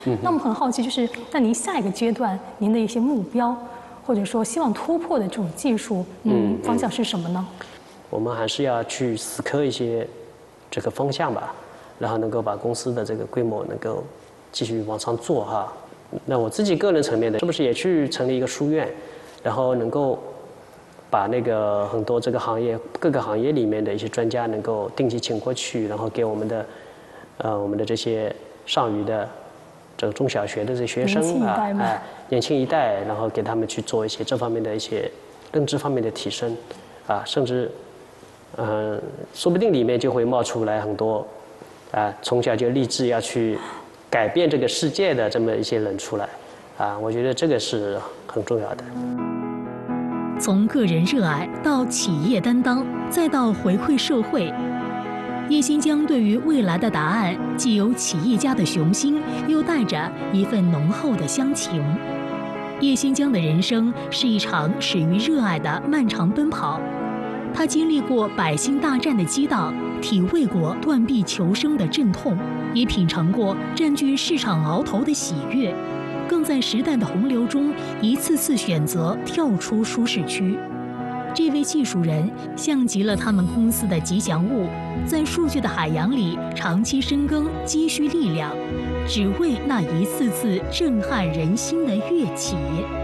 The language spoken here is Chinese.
那我们很好奇，就是那您下一个阶段您的一些目标，或者说希望突破的这种技术，方向是什么呢？ 我们还是要去死磕一些这个方向吧，然后能够把公司的这个规模能够继续往上做哈。那我自己个人层面的，是不是也去成立一个书院，然后能够把那个很多这个行业各个行业里面的一些专家能够定期请过去，然后给我们的这些上虞的这个中小学的这些学生年轻一代，然后给他们去做一些这方面的一些认知方面的提升甚至说不定里面就会冒出来很多从小就立志要去改变这个世界的这么一些人出来我觉得这个是很重要的。 从个人热爱到企业担当，再到回馈社会，叶新疆对于未来的答案既有企业家的雄心，又带着一份浓厚的乡情。叶新疆的人生是一场始于热爱的漫长奔跑，他经历过百姓大战的激荡，体味过断臂求生的阵痛，也品尝过占据市场鳌头的喜悦，更在时代的洪流中一次次选择跳出舒适区。这位技术人像极了他们公司的吉祥物，在数据的海洋里长期深耕，积蓄力量，只为那一次次震撼人心的跃起。